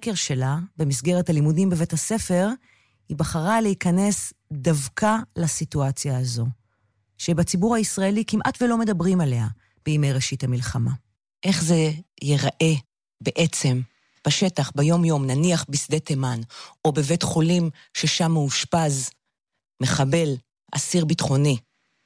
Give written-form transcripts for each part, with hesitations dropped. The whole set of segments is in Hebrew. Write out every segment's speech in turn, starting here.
הסקר שלה, במסגרת הלימודים בבית הספר, היא בחרה להיכנס דווקא לסיטואציה הזו, שבציבור הישראלי כמעט ולא מדברים עליה בימי ראשית המלחמה. איך זה ייראה בעצם בשטח, ביום-יום, נניח בשדה תימן, או בבית חולים ששם מאושפז מחבל, אסיר ביטחוני.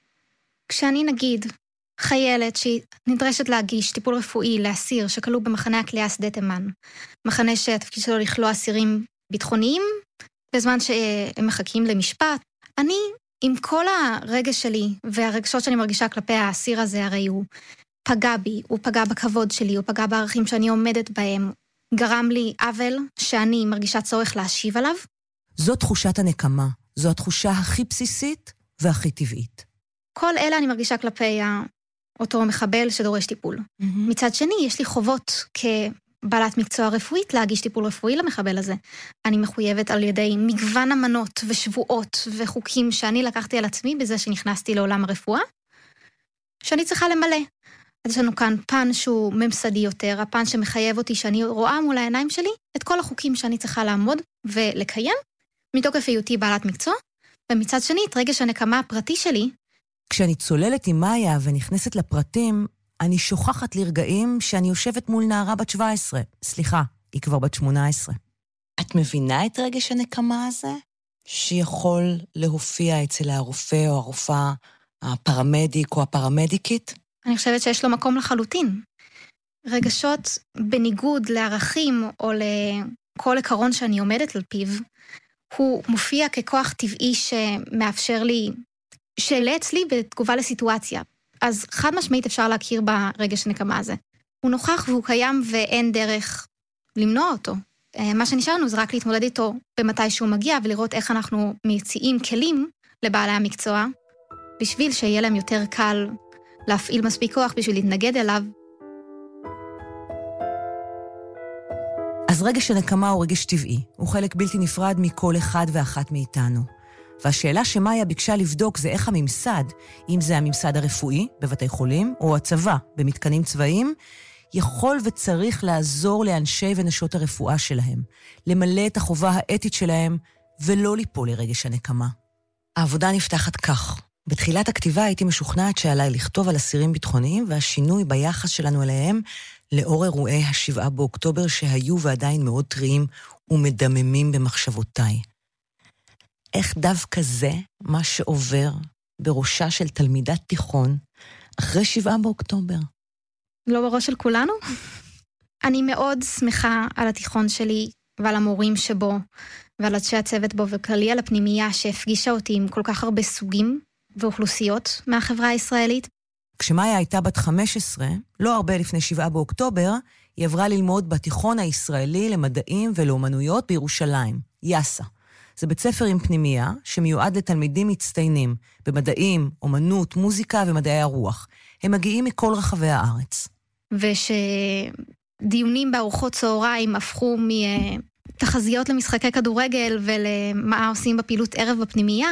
כשאני נגיד חיילת שהיא נדרשת להגיש טיפול רפואי לאסיר שכלוא במחנה הכליאה שדה תימן, מחנה שהתפקיד שלו לכלוא אסירים ביטחוניים, בזמן שהם מחכים למשפט, אני עם כל הרגש שלי והרגשות שאני מרגישה כלפי האסיר הזה, הרי הוא פגע בי, הוא פגע בכבוד שלי, הוא פגע בערכים שאני עומדת בהם, גרם לי עוול שאני מרגישה צורך להשיב עליו. זו תחושת הנקמה, זו התחושה הכי בסיסית והכי טבעית. כל אלה אני מרגישה כלפי אותו מחבל שדורש טיפול. מצד שני, יש לי חובות כבעלת מקצוע רפואית להגיש טיפול רפואי למחבל הזה. אני מחויבת על ידי מגוון אמנות ושבועות וחוקים שאני לקחתי על עצמי בזה שנכנסתי לעולם הרפואה, שאני צריכה למלא. אז יש לנו כאן פן שהוא ממסדי יותר, הפן שמחייב אותי שאני רואה מול העיניים שלי את כל החוקים שאני צריכה לעמוד ולקיים, מתוקף היותי בעלת מקצוע, ומצד שני את רגש הנקמה הפרטי שלי. כשאני צוללת עם מאיה ונכנסת לפרטים, אני שוכחת לרגעים שאני יושבת מול נערה בת 17. סליחה, היא כבר בת 18. את מבינה את רגש הנקמה הזה? שיכול להופיע אצל הרופא או הרופאה, הפרמדיק או הפרמדיקית? אני חושבת שיש לו מקום לחלוטין. רגשות בניגוד לערכים או לכל עקרון שאני עומדת על פיו, הוא מופיע ככוח טבעי שמאפשר לי, שאלה אצלי בתגובה לסיטואציה. אז חד משמעית אפשר להכיר ברגש הנקמה הזה. הוא נוכח והוא קיים ואין דרך למנוע אותו. מה שנשארנו זה רק להתמודד איתו במתי שהוא מגיע, ולראות איך אנחנו מציעים כלים לבעלי המקצוע, בשביל שיהיה להם יותר קל להפעיל מספיק כוח בשביל להתנגד אליו. אז רגש הנקמה הוא רגש טבעי, הוא חלק בלתי נפרד מכל אחד ואחת מאיתנו. והשאלה שמאיה ביקשה לבדוק זה איך הממסד, אם זה הממסד הרפואי בבתי חולים, או הצבא במתקנים צבאיים, יכול וצריך לעזור לאנשי ונשות הרפואה שלהם, למלא את החובה האתית שלהם, ולא ליפול לרגש הנקמה. העבודה נפתחת כך. בתחילת הכתיבה הייתי משוכנעת שעליי לכתוב על אסירים ביטחוניים, והשינוי ביחס שלנו אליהם, לאור אירועי ה7 באוקטובר שהיו ועדיין מאוד טריים ומדממים במחשבותיי. איך דווקא זה מה שעובר בראשה של תלמידת תיכון אחרי 7 באוקטובר? לא בראש של כולנו? אני מאוד שמחה על התיכון שלי ועל המורים שבו, ועל אנשי הצוות בו, וכללי על הפנימייה שהפגישה אותי עם כל כך הרבה סוגים ואוכלוסיות מהחברה הישראלית. כשמאיה הייתה בת 15, לא הרבה לפני 7 באוקטובר, היא עברה ללמוד בתיכון הישראלי למדעים ולאומנויות בירושלים, יאסה. זה בית ספר עם פנימייה שמיועד לתלמידים מצטיינים במדעים, אומנות, מוזיקה ומדעי הרוח. הם מגיעים מכל רחבי הארץ. ושדיונים בארוחות צהריים הפכו מתחזיות למשחקי כדורגל ולמה עושים בפעילות ערב בפנימייה,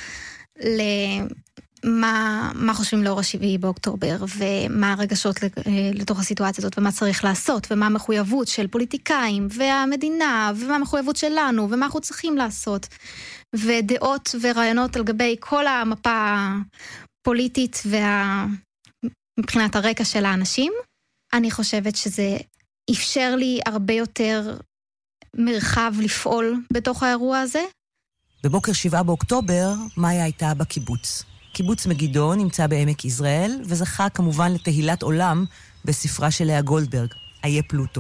מה חושבים לאור 7 באוקטובר, ומה הרגשות לתוך הסיטואציה הזאת, ומה צריך לעשות, ומה המחויבות של פוליטיקאים, והמדינה, ומה המחויבות שלנו, ומה אנחנו צריכים לעשות, ודעות ורעיונות על גבי כל המפה הפוליטית, מבחינת הרקע של האנשים. אני חושבת שזה אפשר לי הרבה יותר מרחב לפעול בתוך האירוע הזה. בבוקר 7 באוקטובר, מאיה הייתה בקיבוץ. קיבוץ מגידו נמצא בעמק יזרעאל, וזכה כמובן לתהילת עולם בספרה של לאה גולדברג, איי פלוטו.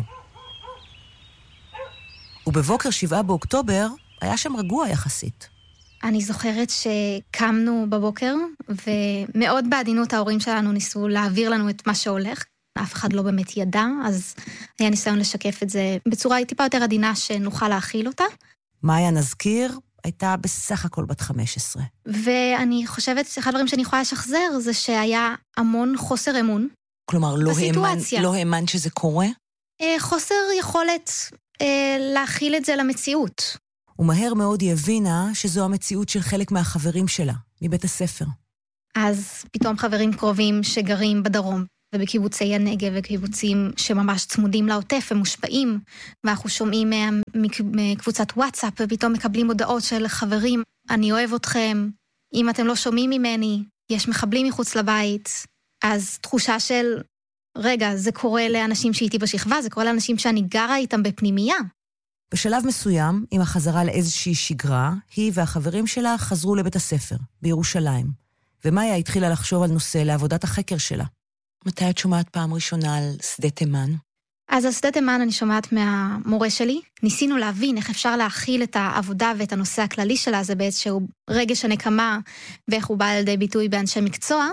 ובבוקר 7 באוקטובר היה שם רגוע יחסית. אני זוכרת שקמנו בבוקר, ומאוד בעדינות ההורים שלנו ניסו להעביר לנו את מה שהולך. אף אחד לא באמת ידע, אז היה ניסיון לשקף את זה בצורה טיפה יותר עדינה שנוכל להכיל אותה. מאיה, נזכיר, הייתה בסך הכל בת 15. ואני חושבת שאחד הדברים שאני יכולה לשחזר זה שהיה המון חוסר אמון. כלומר, לא האמן שזה קורה? חוסר יכולת להכיל את זה למציאות. ומהר מאוד היא הבינה שזו המציאות של חלק מהחברים שלה, מבית הספר. אז פתאום חברים קרובים שגרים בדרום ובקיבוצי הנגב וקיבוצים שממש צמודים לעוטף ומושפעים, ואנחנו שומעים מקבוצת וואטסאפ, ופתאום מקבלים הודעות של חברים, אני אוהב אתכם, אם אתם לא שומעים ממני, יש מחבלים מחוץ לבית, אז תחושה של, רגע, זה קורה לאנשים שהייתי בשכבה, זה קורה לאנשים שאני גרה איתם בפנימייה. בשלב מסוים, עם החזרה לאיזושהי שגרה, היא והחברים שלה חזרו לבית הספר, בירושלים, ומאיה התחילה לחשוב על נושא לעבודת החקר שלה. מתי את שומעת פעם ראשונה על שדה תימן? אז על שדה תימן אני שומעת מהמורה שלי. ניסינו להבין איך אפשר להכיל את העבודה ואת הנושא הכללי שלה, זה באיזשהו רגש הנקמה, ואיך הוא בא לידי ביטוי באנשי מקצוע.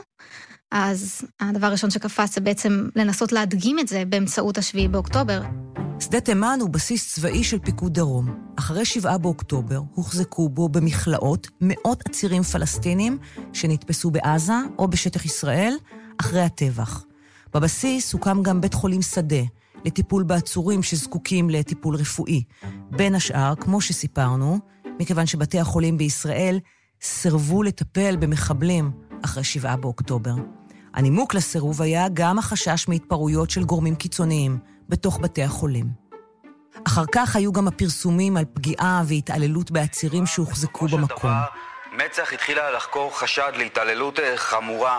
אז הדבר הראשון שקפץ זה בעצם לנסות להדגים את זה באמצעות ה7 באוקטובר. שדה תימן הוא בסיס צבאי של פיקוד דרום. אחרי 7 באוקטובר הוחזקו בו במכלאות מאות עצירים פלסטינים שנתפסו בעזה או בשטח ישראל אחרי הטבח. בבסיס הוקם גם בית חולים שדה לטיפול בעצורים שזקוקים לטיפול רפואי. בין השאר, כמו שסיפרנו, מכיוון שבתי החולים בישראל סרבו לטפל במחבלים אחרי 7 באוקטובר. הנימוק לסירוב היה גם החשש מהתפרעויות של גורמים קיצוניים בתוך בתי החולים. אחר כך היו גם הפרסומים על פגיעה והתעללות בעצירים שהוחזקו במקום. מצ"ח התחילה לחקור חשד להתעללות חמורה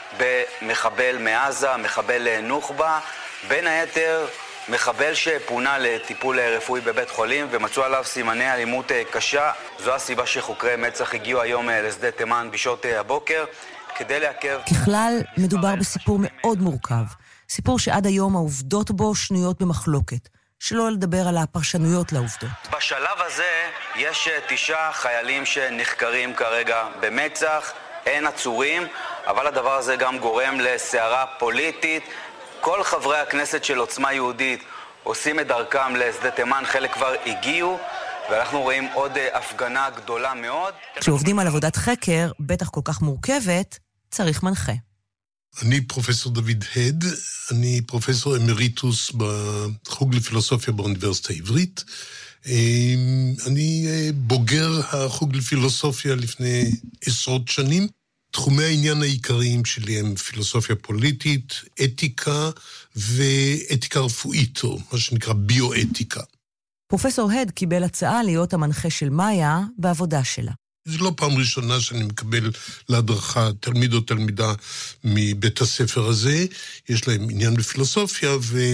במחבל מעזה, מחבל נוח'בה, בין היתר מחבל שפונה לטיפול רפואי בבית חולים ומצאו עליו סימני אלימות קשה. זו הסיבה שחוקרי מצ"ח הגיעו היום לשדה תימן בשעות הבוקר כדי לעכב... ככלל, מדובר בסיפור מאוד מורכב. סיפור שעד היום העובדות בו שנויות במחלוקת. שלא לדבר על הפרשנויות לעובדות. בשלב הזה יש 9 חיילים שנחקרים כרגע במצ"ח, אין עצורים, אבל הדבר הזה גם גורם לסערה פוליטית. כל חברי הכנסת של עוצמה יהודית עושים את דרכם לשדה תימן, חלק כבר הגיעו, ואנחנו רואים עוד הפגנה גדולה מאוד. כשעובדים על עבודת חקר, בטח כל כך מורכבת, צריך מנחה. אני פרופסור דוד הד, אני פרופסור אמריטוס בחוג לפילוסופיה באוניברסיטה העברית. אני בוגר החוג לפילוסופיה לפני עשרות שנים. תחומי העניין העיקריים שלי הם פילוסופיה פוליטית, אתיקה ואתיקה רפואית, או מה שנקרא ביואתיקה. פרופסור הד קיבל הצעה להיות המנחה של מאיה בעבודה שלה. זו לא פעם ראשונה שאני מקבל להדרכה תלמיד או תלמידה מבית הספר הזה. יש להם עניין בפילוסופיה,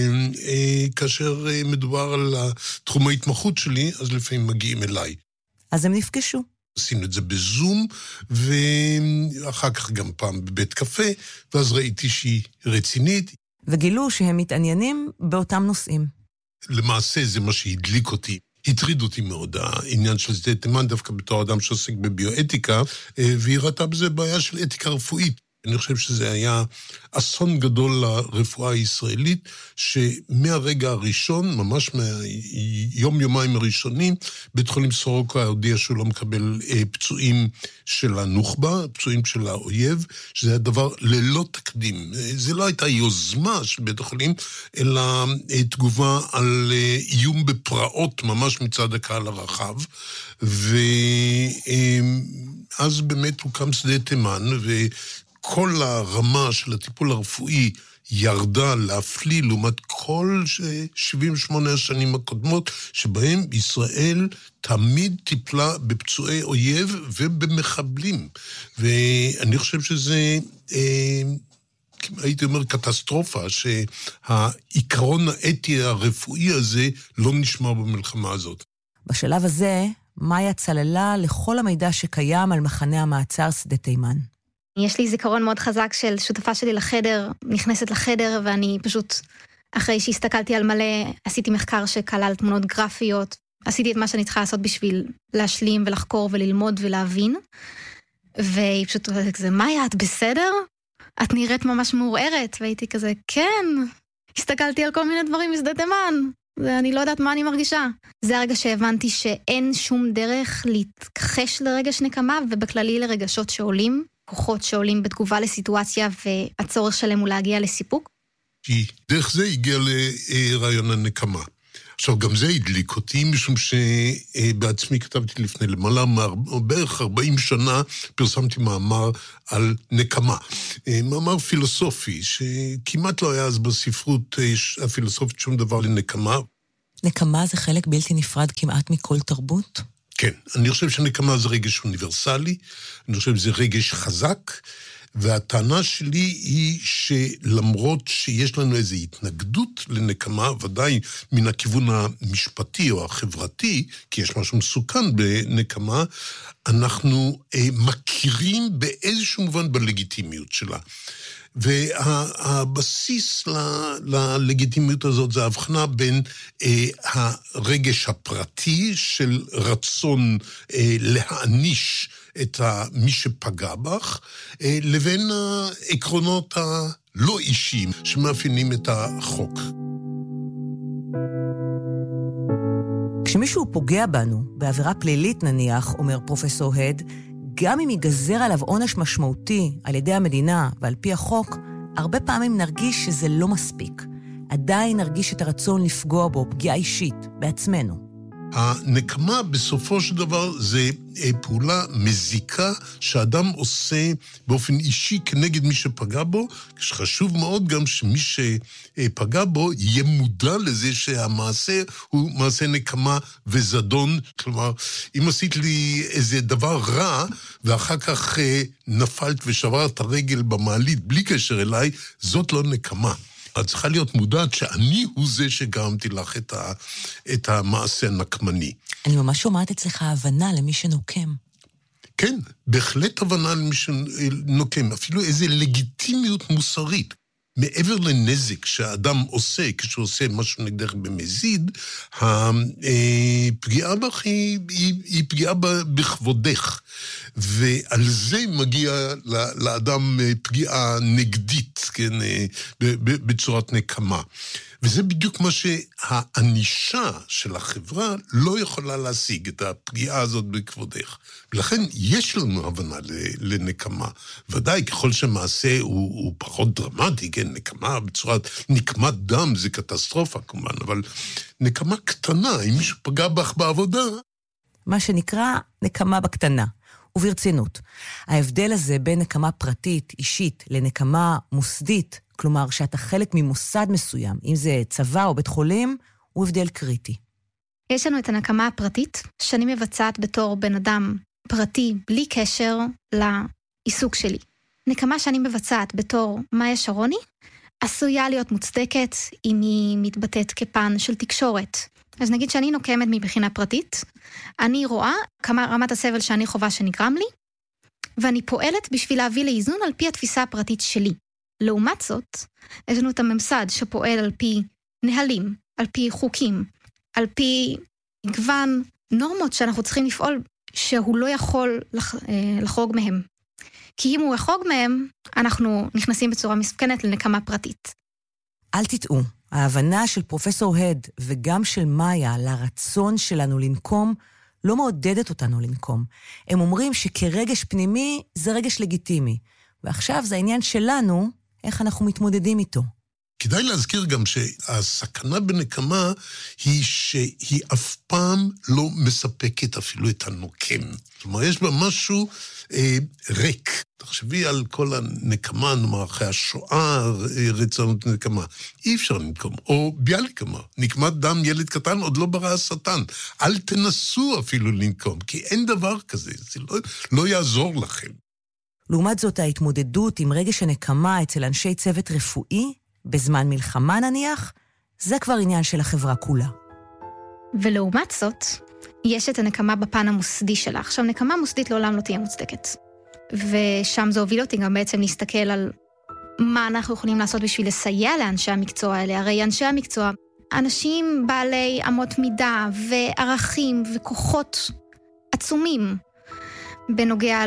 וכאשר מדובר על תחום ההתמחות שלי, אז לפעמים מגיעים אליי. אז הם נפגשו. עשינו את זה בזום, ואחר כך גם פעם בבית קפה, ואז ראיתי שהיא רצינית. וגילו שהם מתעניינים באותם נושאים. למעשה זה מה שהדליק אותי. הטריד אותי מאוד, העניין של שדה תימן, דווקא בתור אדם שעוסק בביואתיקה, והיא ראתה בזה בעיה של אתיקה רפואית. אני חושב שזה היה אסון גדול לרפואה הישראלית, שמהרגע הראשון, ממש מהיום-יומיים הראשונים, בית חולים סורוקה הודיע שהוא לא מקבל פצועים של הנוח'בה, פצועים של האויב, שזה היה דבר ללא תקדים. זה לא הייתה יוזמה של בית החולים, אלא תגובה על איום בפרעות ממש מצד הקהל הרחב, ואז באמת הוקם שדה תימן, כל הרמה של הטיפול הרפואי ירדה להפליא לעומת כל 78 השנים הקודמות, שבהם ישראל תמיד טיפלה בפצועי אויב ובמחבלים. ואני חושב שזה, הייתי אומר, קטסטרופה, שהעיקרון האתי הרפואי הזה לא נשמר במלחמה הזאת. בשלב הזה, מאיה צללה לכל המידע שקיים על מחנה המעצר שדה תימן. יש לי זיכרון מאוד חזק של שותפה שלי לחדר, נכנסת לחדר, ואני פשוט, אחרי שהסתכלתי על מלא, עשיתי מחקר שכלל תמונות גרפיות, עשיתי את מה שאני צריכה לעשות בשביל להשלים ולחקור וללמוד ולהבין, והיא פשוט כזה, מאיה, את בסדר? את נראית ממש מעורערת, והייתי כזה, כן, הסתכלתי על כל מיני דברים משדה תימן, ואני לא יודעת מה אני מרגישה. זה הרגע שהבנתי שאין שום דרך להתכחש לרגש נקמה, ובכללי לרגשות שעולים, כוחות שעולים בתגובה לסיטואציה, והצורך שלהם הוא להגיע לסיפוק. כי דרך זה הגיע לרעיון הנקמה. עכשיו, גם זה הדליק אותי, משום שבעצמי כתבתי לפני למעלה, בערך 40 שנה, פרסמתי מאמר על נקמה. מאמר פילוסופי, שכמעט לא היה אז בספרות הפילוסופית שום דבר לנקמה. נקמה זה חלק בלתי נפרד כמעט מכל תרבות? כן, אני חושב שנקמה זה רגש אוניברסלי, אני חושב שזה רגש חזק, והטענה שלי היא שלמרות שיש לנו איזו התנגדות לנקמה, ודאי מן הכיוון המשפטי או החברתי, כי יש משהו מסוכן בנקמה, אנחנו מכירים באיזשהו מובן בלגיטימיות שלה. והבסיס ללגיטימיות הזאת זה ההבחנה בין הרגש הפרטי של רצון להעניש את מי שפגע בך, לבין העקרונות הלא אישיים שמאפיינים את החוק. כשמישהו פוגע בנו, בעבירה פלילית נניח, אומר פרופסור הד, גם אם ייגזר עליו עונש משמעותי על ידי המדינה ועל פי החוק, הרבה פעמים נרגיש שזה לא מספיק. עדיין נרגיש את הרצון לפגוע בו, פגיעה אישית, בעצמנו. הנקמה בסופו של דבר זה פעולה מזיקה שאדם עושה באופן אישי כנגד מי שפגע בו, כשחשוב מאוד גם שמי שפגע בו יהיה מודע לזה שהמעשה הוא מעשה נקמה וזדון. כלומר, אם עשית לי איזה דבר רע ואחר כך נפלת ושברת הרגל במעלית בלי קשר אליי, זאת לא נקמה. את צריכה להיות מודעת שאני הוא זה שגרמתי לך את המעשה הנקמני. אני ממש שומעת אצלך הבנה למי שנוקם. כן, בהחלט הבנה למי שנוקם. אפילו איזו לגיטימיות מוסרית. מעבר לנזק שהאדם עושה, כשהוא עושה משהו נגדך במזיד, הפגיעה בך היא פגיעה בכבודך. ועל זה מגיע לאדם פגיעה נגדית, כן, בצורת נקמה. וזה בדיוק מה שהאנישה של החברה לא יכולה להשיג, את הפגיעה הזאת בכבודך. ולכן יש לנו הבנה לנקמה. ודאי, ככל שמעשה הוא פחות דרמטי, כן, נקמה בצורת נקמת דם זה קטסטרופה כמובן, אבל נקמה קטנה, אם מישהו פגע בך בעבודה. מה שנקרא נקמה בקטנה. וברצינות. ההבדל הזה בין נקמה פרטית, אישית, לנקמה מוסדית, כלומר שאתה חלק ממוסד מסוים, אם זה צבא או בית חולים, הוא הבדל קריטי. יש לנו את הנקמה הפרטית, שאני מבצעת בתור בן אדם פרטי, בלי קשר לעיסוק שלי. נקמה שאני מבצעת בתור מאיה שרוני, עשויה להיות מוצדקת אם היא מתבטאת כפן של תקשורת. אז נגיד שאני נוקמת מבחינה פרטית, אני רואה כמה רמת הסבל שאני חובה שנגרם לי, ואני פועלת בשביל להביא לאיזון על פי התפיסה הפרטית שלי. לעומת זאת, יש לנו את הממסד שפועל על פי נהלים, על פי חוקים, על פי מגוון נורמות שאנחנו צריכים לפעול שהוא לא יכול לחרוג מהם. כי אם הוא יחרוג מהם, אנחנו נכנסים בצורה מסוכנת לנקמה פרטית. אל תטעו, ההבנה של פרופסור הד וגם של מאיה לרצון שלנו לנקום, לא מעודדת אותנו לנקום. הם אומרים שכרגש פנימי זה רגש לגיטימי, ועכשיו זה העניין שלנו, איך אנחנו מתמודדים איתו. כדאי להזכיר גם שהסכנה בנקמה היא שהיא אף פעם לא מספקת אפילו את הנוקם. כלומר, יש בה משהו ריק. תחשבי על כל הנקמה, נאמר, אחרי השואה, רצונות נקמה. אי אפשר לנקום. או ביאליק אמר, נקמת דם ילד קטן עוד לא ברא השטן. אל תנסו אפילו לנקום, כי אין דבר כזה. זה לא יעזור לכם. לעומת זאת, ההתמודדות עם רגש הנקמה אצל אנשי צוות רפואי, בזמן מלחמה נניח, זה כבר עניין של החברה כולה. ולעומת זאת, יש את הנקמה בפן המוסדי שלה. עכשיו, נקמה מוסדית לעולם לא תהיה מוצדקת. ושם זה הוביל אותי גם בעצם להסתכל על מה אנחנו יכולים לעשות בשביל לסייע לאנשי המקצוע האלה. הרי אנשי המקצוע, אנשים בעלי אמות מידה וערכים וכוחות עצומים בנוגע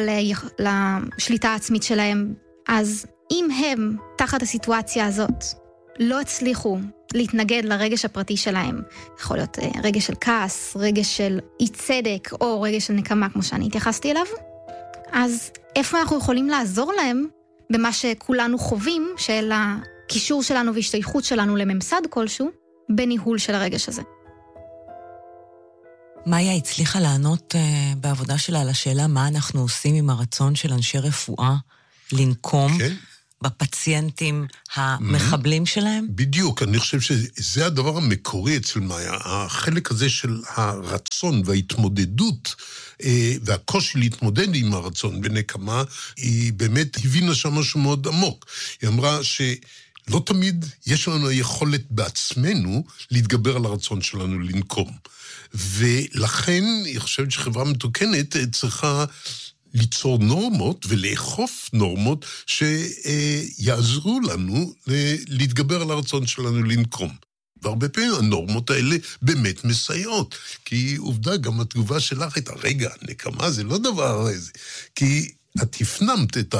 לשליטה העצמית שלהם. אז אם הם, תחת הסיטואציה הזאת, לא הצליחו להתנגד לרגש הפרטי שלהם, יכול להיות רגש של כעס, רגש של אי צדק, או רגש של נקמה, כמו שאני התייחסתי אליו, אז איפה אנחנו יכולים לעזור להם במה שכולנו חווים, של הקישור שלנו והשתייכות שלנו לממסד כלשהו, בניהול של הרגש הזה. מאיה הצליחה לענות בעבודה שלה על השאלה מה אנחנו עושים עם הרצון של אנשי רפואה לנקום בפציינטים המחבלים שלהם? בדיוק, אני חושב שזה הדבר המקורי אצל מאיה, החלק הזה של הרצון וההתמודדות והקושי להתמודד עם הרצון בנקמה, היא באמת הבינה שם משהו מאוד עמוק. היא אמרה שלא תמיד יש לנו היכולת בעצמנו להתגבר על הרצון שלנו לנקום. ולכן היא חושבת שחברה מתוקנת צריכה ליצור נורמות ולאכוף נורמות שיעזרו לנו להתגבר על הרצון שלנו לנקום. והרבה פעמים הנורמות האלה באמת מסייעות. כי עובדה, גם התגובה שלך הייתה, רגע, נקמה זה לא דבר איזה. כי את הפנמת את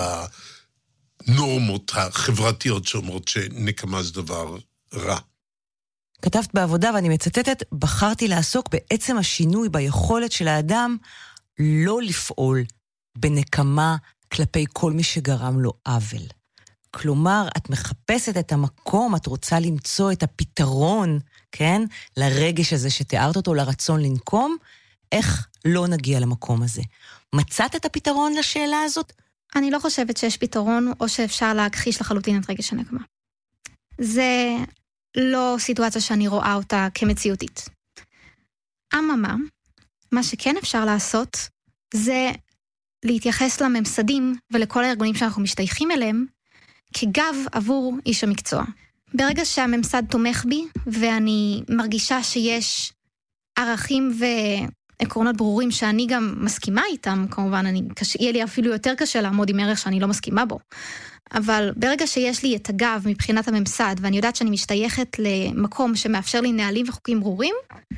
הנורמות החברתיות שאומרות שנקמה זה דבר רע. כתבת בעבודה, ואני מצטטת, בחרתי לעסוק בעצם השינוי ביכולת של האדם לא לפעול בנקמה כלפי כל מי שגרם לו עוול. כלומר, את מחפשת את המקום, את רוצה למצוא את הפתרון, כן? לרגש הזה שתיארת אותו, לרצון לנקום, איך לא נגיע למקום הזה. מצאת את הפתרון לשאלה הזאת? אני לא חושבת שיש פתרון, או שאפשר להכחיש לחלוטין את רגש הנקמה. זה לא סיטואציה שאני רואה אותה כמציאותית. אממה, מה שכן אפשר לעשות, זה להתייחס לממסדים ולכל הארגונים שאנחנו משתייכים אליהם, כגב עבור איש המקצוע. ברגע שהממסד תומך בי, ואני מרגישה שיש ערכים ועקרונות ברורים שאני גם מסכימה איתם, כמובן, יהיה לי אפילו יותר קשה לעמוד עם ערך שאני לא מסכימה בו. אבל ברגע שיש לי את הגב מבחינת הממסד, ואני יודעת שאני משתייכת למקום שמאפשר לי נהלים וחוקים ברורים,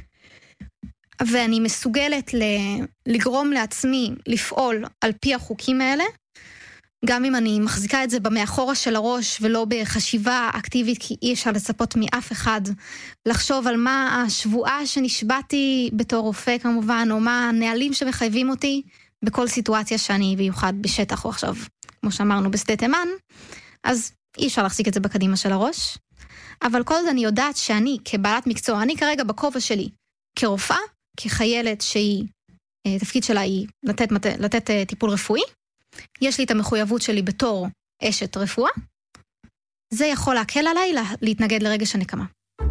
ואני מסוגלת לגרום לעצמי לפעול על פי החוקים האלה, גם אם אני מחזיקה את זה במאחורה של הראש, ולא בחשיבה אקטיבית, כי אי אפשר לצפות מאף אחד, לחשוב על מה השבועה שנשבעתי בתור רופא כמובן, או מה הנהלים שמחייבים אותי, בכל סיטואציה שאני ביוחד בשטח, או עכשיו, כמו שאמרנו, בשדה תימן, אז אי אפשר להחזיק את זה בקדימה של הראש. אבל כל עוד אני יודעת שאני, כבעלת מקצוע, אני כרגע בכובע שלי, כרופאה, כחיילת שהיא, תפקיד שלה היא לתת טיפול רפואי, יש לי את המחויבות שלי בתור אשת רפואה, זה יכול להקל עליי להתנגד לרגש הנקמה.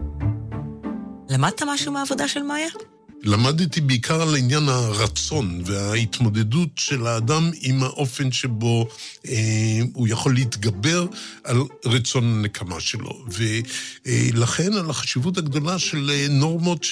למדת משהו מהעבודה של מאיה? למדתי בעיקר על עניין הרצון וההתמודדות של האדם עם האופן שבו הוא יכול להתגבר על רצון הנקמה שלו. ולכן על החשיבות הגדולה של נורמות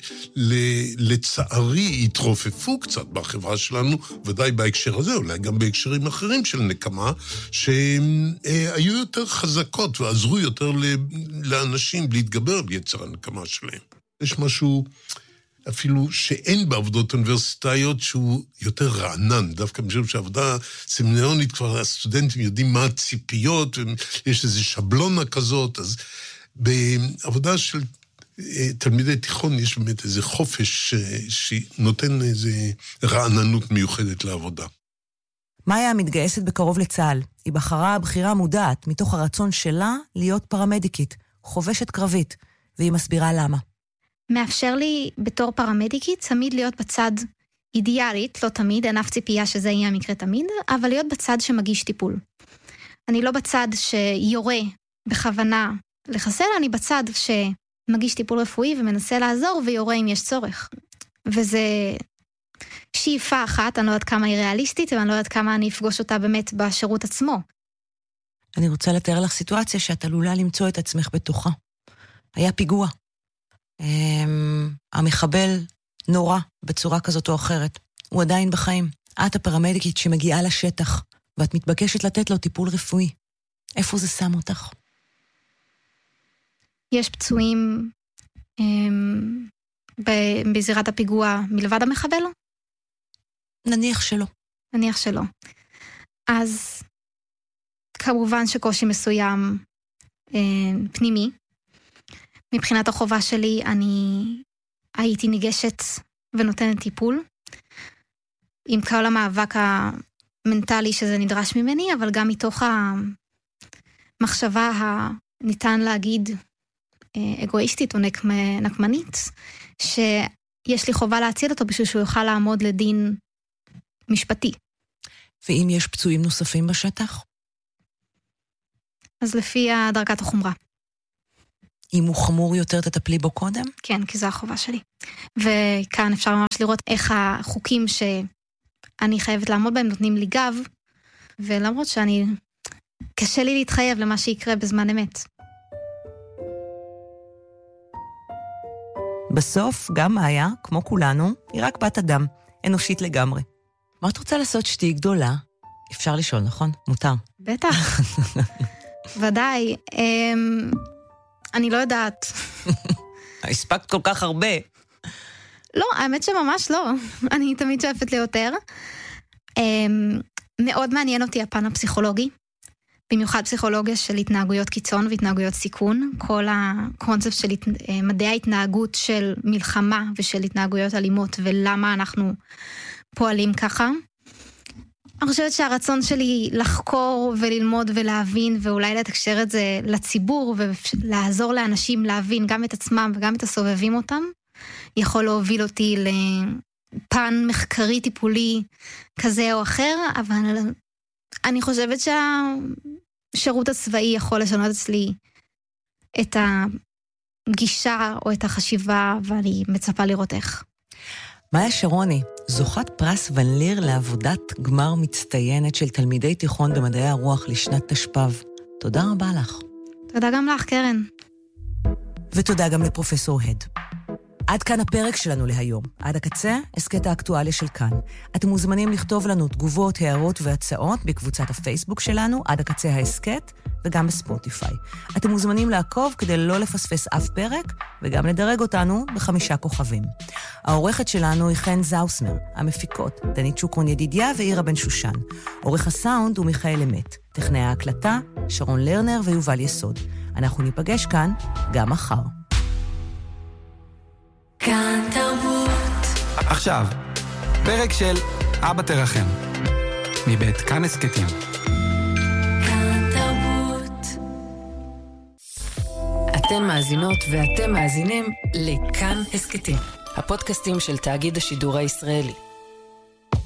שלצערי התרופפו קצת בחברה שלנו, ודאי בהקשר הזה, אולי גם בהקשרים אחרים של נקמה, שהיו יותר חזקות ועזרו יותר לאנשים להתגבר על יצר הנקמה שלהם. יש משהו אפילו שאין בעבודות אוניברסיטאיות שהוא יותר רענן, דווקא משום שהעבודה סמינריונית כבר הסטודנטים יודעים מה הציפיות, ויש איזו שבלונה כזאת, אז בעבודה של תלמידי תיכון יש באמת איזה חופש שנותן איזו רעננות מיוחדת לעבודה. מאיה מתגייסת בקרוב לצה"ל. היא בחרה בחירה מודעת מתוך הרצון שלה להיות פרמדיקית, חובשת קרבית, והיא מסבירה למה. מאפשר לי בתור פרמדיקית תמיד להיות בצד אידיאלית, לא תמיד, אין אף ציפייה שזה יהיה המקרה תמיד, אבל להיות בצד שמגיש טיפול. אני לא בצד שיורה בכוונה לחסל, אני בצד שמגיש טיפול רפואי ומנסה לעזור ויורה אם יש צורך. וזה שאיפה אחת, אני לא יודעת כמה היא ריאליסטית, אבל אני לא יודעת כמה אני אפגוש אותה באמת בשירות עצמו. אני רוצה לתאר לך סיטואציה שאת עלולה למצוא את עצמך בתוכה. היה פיגוע. המחבל נורא בצורה כזאת או אחרת. הוא עדיין בחיים. את הפרמדיקית שמגיעה לשטח, ואת מתבקשת לתת לו טיפול רפואי. איפה זה שם אותך? יש פצועים בזירת הפיגוע מלבד המחבל? נניח שלא. נניח שלא. אז כמובן שקושי מסוים פנימי. מבחינת החובה שלי, אני הייתי ניגשת ונותנת טיפול, עם כל המאבק המנטלי שזה נדרש ממני, אבל גם מתוך המחשבה הניתן להגיד אגואיסטית או נקמנית, יש לי חובה להציל אותו בשביל שהוא יוכל לעמוד לדין משפטי. ואם יש פצועים נוספים בשטח? אז לפי דרגת החומרה. אם הוא חמור יותר, תטפלי בו קודם? כן, כי זו החובה שלי. וכאן אפשר ממש לראות איך החוקים שאני חייבת לעמוד בהם נותנים לי גב, ולמרות קשה לי להתחייב למה שיקרה בזמן אמת. בסוף, גם מאיה, כמו כולנו, היא רק בת אדם, אנושית לגמרי. מה את רוצה לעשות שתהי גדולה? אפשר לשאול, נכון? מותר. בטח. ודאי. אני לא יודעת. הספקת כל כך הרבה. לא, האמת שממש לא. אני תמיד שואפת ליותר. מאוד מעניין אותי הפן הפסיכולוגי. במיוחד פסיכולוגיה של התנהגויות קיצון והתנהגויות סיכון. כל הקונספט של מדעי ההתנהגות של מלחמה ושל התנהגויות אלימות ולמה אנחנו פועלים ככה. אני חושבת שהרצון שלי לחקור וללמוד ולהבין ואולי לתקשר את זה לציבור ולעזור לאנשים להבין גם את עצמם וגם את הסובבים אותם, יכול להוביל אותי לפן מחקרי טיפולי כזה או אחר, אבל אני חושבת שהשירות הצבאי יכול לשנות אצלי את הגישה או את החשיבה, ואני מצפה לראות איך. מאיה שרוני, זוכת פרס ון ליר לעבודת גמר מצטיינת של תלמידי תיכון במדעי הרוח לשנת תשפ"ב. תודה רבה לך. תודה גם לך, קרן. ותודה גם לפרופסור הד. עד כאן הפרק שלנו להיום. עד הקצה, הסקט האקטואליה של כאן. אתם מוזמנים לכתוב לנו תגובות, הערות והצעות בקבוצת הפייסבוק שלנו, עד הקצה ההסקט, וגם בספוטיפיי. אתם מוזמנים לעקוב כדי לא לפספס אף פרק, וגם לדרג אותנו ב5 כוכבים. העורכת שלנו היא חן זאוסמר, המפיקות, דנית שוקרון ידידיה ואירה בן שושן. עורך הסאונד הוא מיכאל אמת. טכנאי ההקלטה, שרון לרנר ויובל יסוד. אנחנו ניפגש כאן גם מחר. כאן תרבות. עכשיו, פרק של אבא תרחם, מבית כאן הסקטים. כאן תרבות. אתן מאזינות ואתם מאזינים לכאן הסקטים, הפודקאסטים של תאגיד השידור הישראלי.